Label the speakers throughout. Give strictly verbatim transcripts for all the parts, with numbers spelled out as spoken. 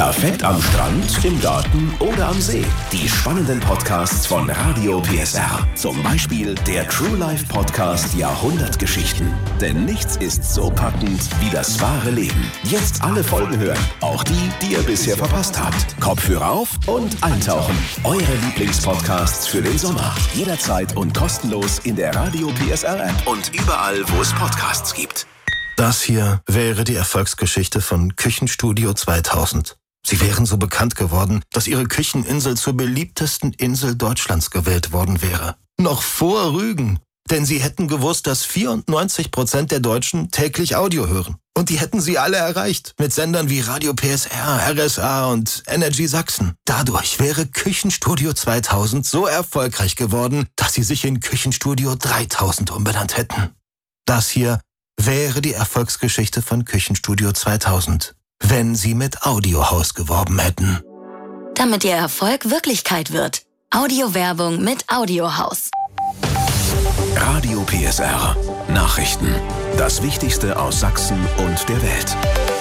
Speaker 1: Perfekt am Strand, im Garten oder am See. Die spannenden Podcasts von Radio P S R. Zum Beispiel der True Life Podcast Jahrhundertgeschichten. Denn nichts ist so packend wie das wahre Leben. Jetzt alle Folgen hören, auch die, die ihr bisher verpasst habt. Kopfhörer auf und eintauchen. Eure Lieblingspodcasts für den Sommer. Jederzeit und kostenlos in der Radio P S R App und überall, wo es Podcasts gibt.
Speaker 2: Das hier wäre die Erfolgsgeschichte von Küchenstudio zweitausend. Sie wären so bekannt geworden, dass ihre Kücheninsel zur beliebtesten Insel Deutschlands gewählt worden wäre. Noch vor Rügen. Denn sie hätten gewusst, dass vierundneunzig Prozent der Deutschen täglich Audio hören. Und die hätten sie alle erreicht. Mit Sendern wie Radio P S R, R S A und Energy Sachsen. Dadurch wäre Küchenstudio zweitausend so erfolgreich geworden, dass sie sich in Küchenstudio dreitausend umbenannt hätten. Das hier wäre die Erfolgsgeschichte von Küchenstudio zweitausend. Wenn sie mit Audiohaus geworben hätten.
Speaker 3: Damit ihr Erfolg Wirklichkeit wird. Audiowerbung mit Audiohaus.
Speaker 1: Radio P S R. Nachrichten. Das Wichtigste aus Sachsen und der Welt.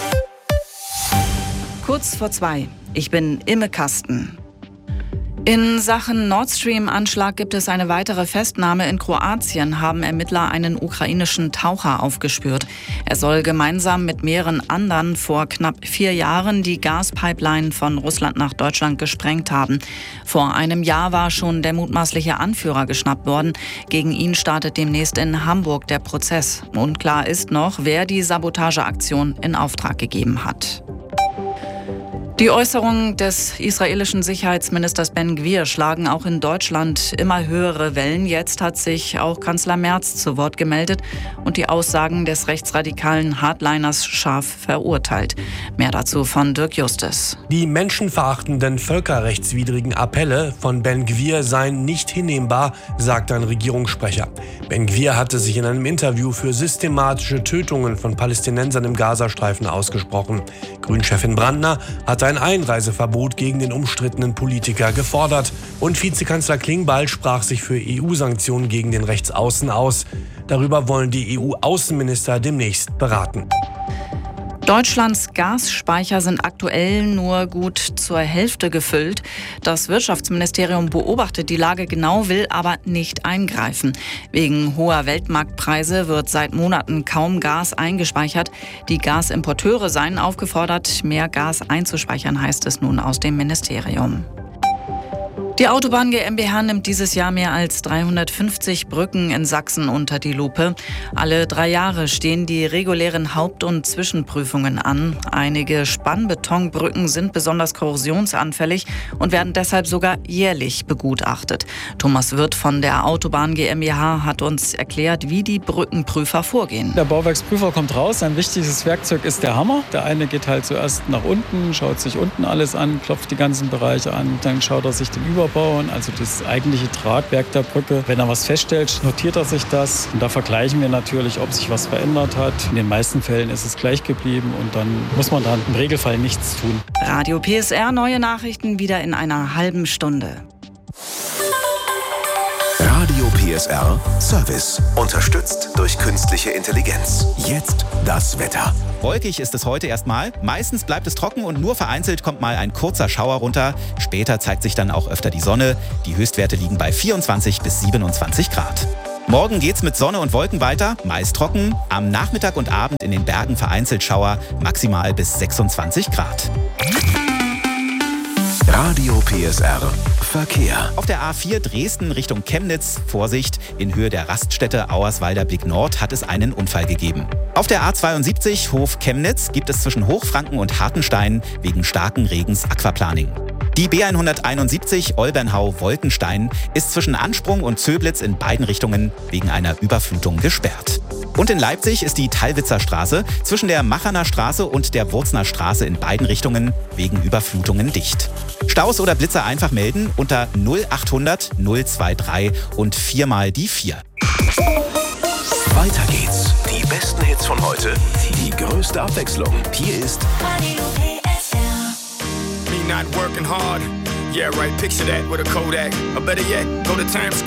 Speaker 4: Kurz vor zwei. Ich bin Imme Kasten. In Sachen Nord Stream-Anschlag gibt es eine weitere Festnahme. In Kroatien haben Ermittler einen ukrainischen Taucher aufgespürt. Er soll gemeinsam mit mehreren anderen vor knapp vier Jahren die Gaspipeline von Russland nach Deutschland gesprengt haben. Vor einem Jahr war schon der mutmaßliche Anführer geschnappt worden. Gegen ihn startet demnächst in Hamburg der Prozess. Unklar ist noch, wer die Sabotageaktion in Auftrag gegeben hat. Die Äußerungen des israelischen Sicherheitsministers Ben Gvir schlagen auch in Deutschland immer höhere Wellen. Jetzt hat sich auch Kanzler Merz zu Wort gemeldet und die Aussagen des rechtsradikalen Hardliners scharf verurteilt. Mehr dazu von Dirk Justus.
Speaker 5: Die menschenverachtenden, völkerrechtswidrigen Appelle von Ben Gvir seien nicht hinnehmbar, sagt ein Regierungssprecher. Ben Gvir hatte sich in einem Interview für systematische Tötungen von Palästinensern im Gazastreifen ausgesprochen. Grünchefin Brandner hat ein Einreiseverbot gegen den umstrittenen Politiker gefordert. Und Vizekanzler Klingbeil sprach sich für E U-Sanktionen gegen den Rechtsaußen aus. Darüber wollen die E U-Außenminister demnächst beraten.
Speaker 4: Deutschlands Gasspeicher sind aktuell nur gut zur Hälfte gefüllt. Das Wirtschaftsministerium beobachtet die Lage genau, will aber nicht eingreifen. Wegen hoher Weltmarktpreise wird seit Monaten kaum Gas eingespeichert. Die Gasimporteure seien aufgefordert, mehr Gas einzuspeichern, heißt es nun aus dem Ministerium. Die Autobahn GmbH nimmt dieses Jahr mehr als dreihundertfünfzig Brücken in Sachsen unter die Lupe. Alle drei Jahre stehen die regulären Haupt- und Zwischenprüfungen an. Einige Spannbetonbrücken sind besonders korrosionsanfällig und werden deshalb sogar jährlich begutachtet. Thomas Wirth von der Autobahn GmbH hat uns erklärt, wie die Brückenprüfer vorgehen.
Speaker 6: Der Bauwerksprüfer kommt raus. Ein wichtiges Werkzeug ist der Hammer. Der eine geht halt zuerst nach unten, schaut sich unten alles an, klopft die ganzen Bereiche an. Dann schaut er sich den Überbau an, also das eigentliche Tragwerk der Brücke. Wenn er was feststellt, notiert er sich das. Und da vergleichen wir natürlich, ob sich was verändert hat. In den meisten Fällen ist es gleich geblieben und dann muss man dann im Regelfall nichts tun.
Speaker 4: Radio P S R, neue Nachrichten wieder in einer halben Stunde.
Speaker 1: Radio P S R Service. Unterstützt durch künstliche Intelligenz. Jetzt das Wetter.
Speaker 7: Wolkig ist es heute erstmal. Meistens bleibt es trocken und nur vereinzelt kommt mal ein kurzer Schauer runter. Später zeigt sich dann auch öfter die Sonne. Die Höchstwerte liegen bei vierundzwanzig bis siebenundzwanzig Grad. Morgen geht's mit Sonne und Wolken weiter, meist trocken. Am Nachmittag und Abend in den Bergen vereinzelt Schauer, maximal bis sechsundzwanzig Grad.
Speaker 1: Radio P S R Verkehr.
Speaker 7: Auf der A vier Dresden Richtung Chemnitz, Vorsicht, in Höhe der Raststätte Auerswalder Blick Nord hat es einen Unfall gegeben. Auf der A zweiundsiebzig Hof Chemnitz gibt es zwischen Hochfranken und Hartenstein wegen starken Regens Aquaplaning. Die B hunderteinundsiebzig Olbernhau-Wolkenstein ist zwischen Ansprung und Zöblitz in beiden Richtungen wegen einer Überflutung gesperrt. Und in Leipzig ist die Thalwitzer Straße zwischen der Machaner Straße und der Wurzner Straße in beiden Richtungen wegen Überflutungen dicht. Staus oder Blitzer einfach melden unter null achthundert null drei drei und viermal die vier.
Speaker 1: Weiter geht's. Die besten Hits von heute, die größte Abwechslung. Hier ist
Speaker 8: Radio P S R.
Speaker 9: Me not working hard. Yeah, right, picture that with a Kodak. Or better yet, go to Times Square.